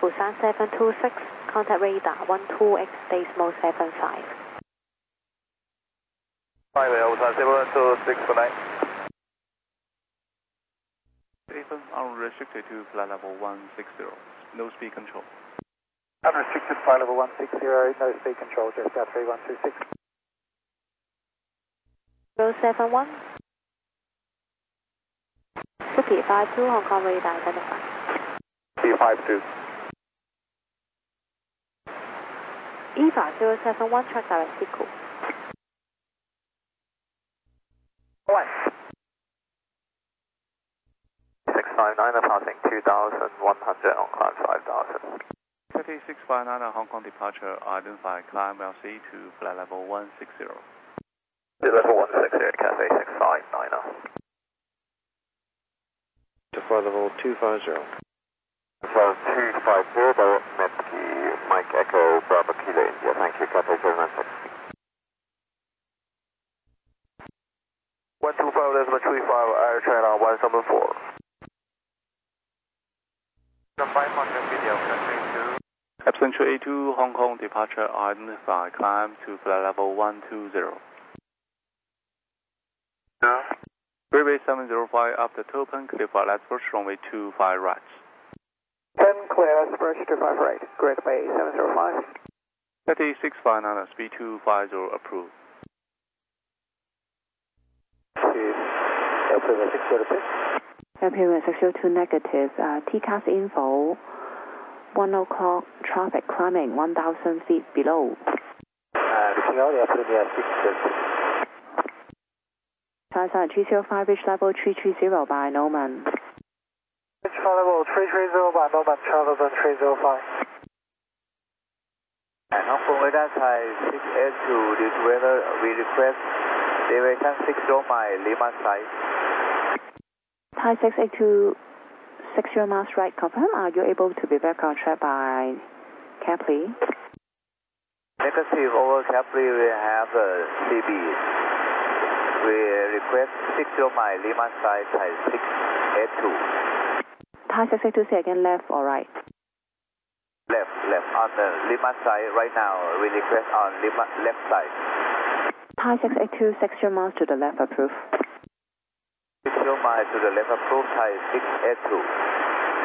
Busan 726, contact radar 12X decimal 75. Busan 726 for 9. Stephen, unrestricted to flight level 160, no speed control. Unrestricted flight level 160, no speed control, just 3126. 071. City 52, Hong Kong radar identified. P52. EVA 071, track direct sequel. 659 passing 2100 on climb 5000. Cathay 659 Hong Kong departure, identify climb LC to flight level 160. Level 160 Cathay 659. To flight level 250. Flight 250, direct Metsky, Mike Echo, Bravo Kilo India. Thank you, Cathay 796. 125.35, Air China 174. The 500 video, Cathay 2. Epsilon 282 Hong Kong departure, identify climb to flight level 120. Freeway 705 after Topen, clear for left approach, runway 25 right. 10 clear, left approach 25 right, Great Bay 705. Cathay 659 speed 250 approved. Airplane 602. Airplane 602 negative, TCAS info, 1 o'clock, traffic climbing 1,000 feet below. Looking out, airplane 602. Science 305, reach level 330 by Norman. Reach level 330 by Norman, travel zone 305. And Hong Kong radar type 682, due to weather, we request deviation 60 mile Lima side. Thai 682, 60 miles right, confirm. Are you able to be back on track by Capri? Negative, over Capri we have CB. We request 60 mile Lima side, Thai 682. Thai 682, say again, left or right? Left, on the Lima side right now, we request on Lima left side. Thai 682, 60 miles to the left, approve. 60 miles to the left, approved, Thai 682.